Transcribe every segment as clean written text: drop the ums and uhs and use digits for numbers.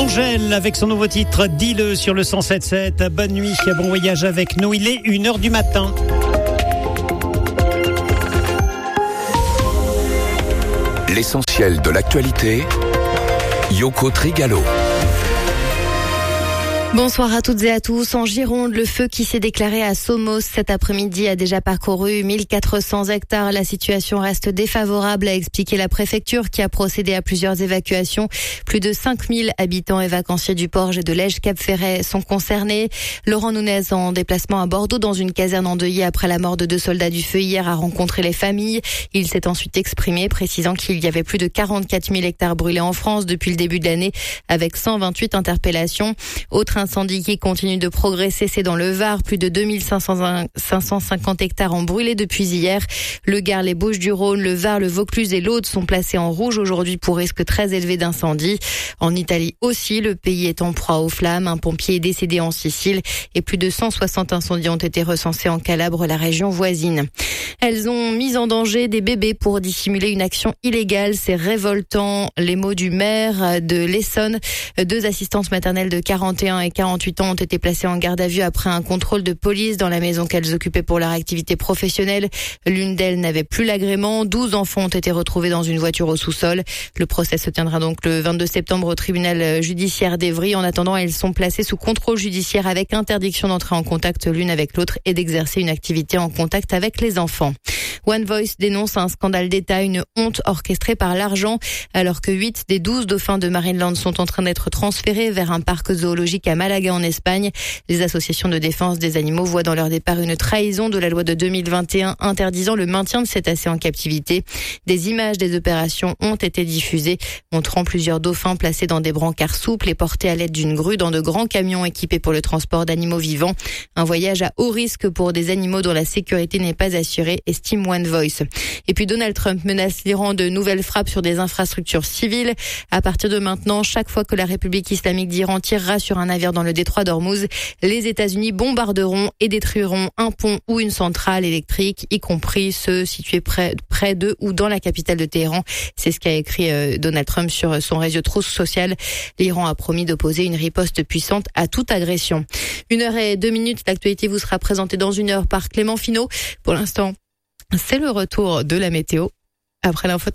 Angèle avec son nouveau titre Dis-le sur le 107.7. Bonne nuit, bon voyage avec nous. Il est 1h du matin. L'essentiel de l'actualité, Yoko Trigalo. Bonsoir à toutes et à tous. En Gironde, le feu qui s'est déclaré à Somos cet après-midi a déjà parcouru 1400 hectares. La situation reste défavorable, a expliqué la préfecture qui a procédé à plusieurs évacuations. Plus de 5000 habitants et vacanciers du Porge et de Lège-Cap-Ferret sont concernés. Laurent Nunez, en déplacement à Bordeaux dans une caserne endeuillée après la mort de 2 soldats du feu hier, a rencontré les familles. Il s'est ensuite exprimé, précisant qu'il y avait plus de 44 000 hectares brûlés en France depuis le début de l'année, avec 128 interpellations. Autre incendie qui continue de progresser, c'est dans le Var. Plus de 550 hectares ont brûlé depuis hier. Le Gard, les Bouches-du-Rhône, le Var, le Vaucluse et l'Aude sont placés en rouge aujourd'hui pour risque très élevé d'incendie. En Italie aussi, le pays est en proie aux flammes. Un pompier est décédé en Sicile et plus de 160 incendies ont été recensés en Calabre, la région voisine. Elles ont mis en danger des bébés pour dissimuler une action illégale. C'est révoltant. Les mots du maire de l'Essonne. 2 assistantes maternelles de 41 et 48 ans ont été placées en garde à vue après un contrôle de police dans la maison qu'elles occupaient pour leur activité professionnelle. L'une d'elles n'avait plus l'agrément. 12 enfants ont été retrouvés dans une voiture au sous-sol. Le procès se tiendra donc le 22 septembre au tribunal judiciaire d'Evry. En attendant, elles sont placées sous contrôle judiciaire avec interdiction d'entrer en contact l'une avec l'autre et d'exercer une activité en contact avec les enfants. One Voice dénonce un scandale d'État, une honte orchestrée par l'argent, alors que 8 des 12 dauphins de Marineland sont en train d'être transférés vers un parc zoologique à Malaga en Espagne. Les associations de défense des animaux voient dans leur départ une trahison de la loi de 2021 interdisant le maintien de cétacés en captivité. Des images des opérations ont été diffusées, montrant plusieurs dauphins placés dans des brancards souples et portés à l'aide d'une grue dans de grands camions équipés pour le transport d'animaux vivants. Un voyage à haut risque pour des animaux dont la sécurité n'est pas assurée, estime One Voice. Et puis Donald Trump menace l'Iran de nouvelles frappes sur des infrastructures civiles. À partir de maintenant, chaque fois que la République islamique d'Iran tirera sur un navire dans le détroit d'Ormuz, les États-Unis bombarderont et détruiront un pont ou une centrale électrique, y compris ceux situés près de ou dans la capitale de Téhéran. C'est ce qu'a écrit Donald Trump sur son réseau social. L'Iran a promis d'opposer une riposte puissante à toute agression. 1h02, l'actualité vous sera présentée dans 1 heure par Clément Finot. Pour l'instant, c'est le retour de la météo après l'info.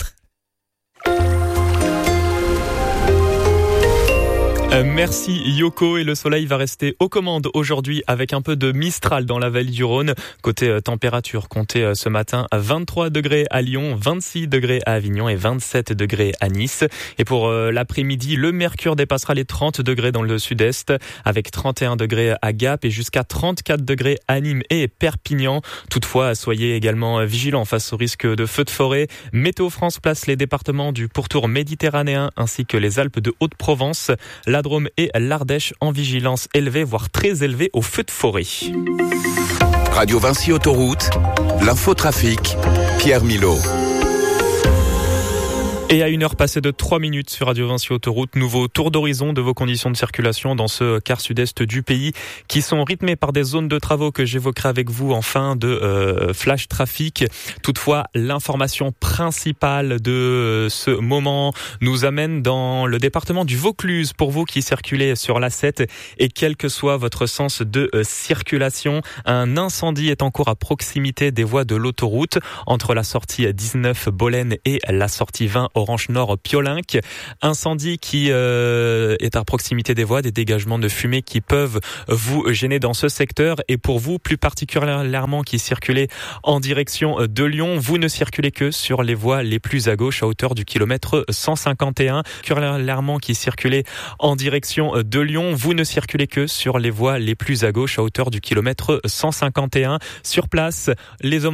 Merci Yoko, et le soleil va rester aux commandes aujourd'hui avec un peu de Mistral dans la vallée du Rhône. Côté température, comptez ce matin à 23 degrés à Lyon, 26 degrés à Avignon et 27 degrés à Nice. Et pour l'après-midi, le mercure dépassera les 30 degrés dans le sud-est avec 31 degrés à Gap et jusqu'à 34 degrés à Nîmes et Perpignan. Toutefois, soyez également vigilants face au risque de feux de forêt. Météo France place les départements du pourtour méditerranéen ainsi que les Alpes de Haute-Provence, la Drôme et l'Ardèche en vigilance élevée, voire très élevée au feu de forêt. Radio Vinci Autoroute, l'infotrafic, Pierre Milot. Et à 1h passée de 3 minutes sur Radio Vinci Autoroute, nouveau tour d'horizon de vos conditions de circulation dans ce quart sud-est du pays qui sont rythmées par des zones de travaux que j'évoquerai avec vous en fin de flash trafic. Toutefois, l'information principale de ce moment nous amène dans le département du Vaucluse pour vous qui circulez sur l'A7 et quel que soit votre sens de circulation. Un incendie est en cours à proximité des voies de l'autoroute entre la sortie 19 Bolène et la sortie 20 Orange Nord Piolinck. Incendie qui est à proximité des voies, des dégagements de fumée qui peuvent vous gêner dans ce secteur. Et pour vous, plus particulièrement qui circulez en direction de Lyon, vous ne circulez que sur les voies les plus à gauche à hauteur du kilomètre 151. Particulièrement qui circulez en direction de Lyon, vous ne circulez que sur les voies les plus à gauche à hauteur du kilomètre 151. Sur place, les hommes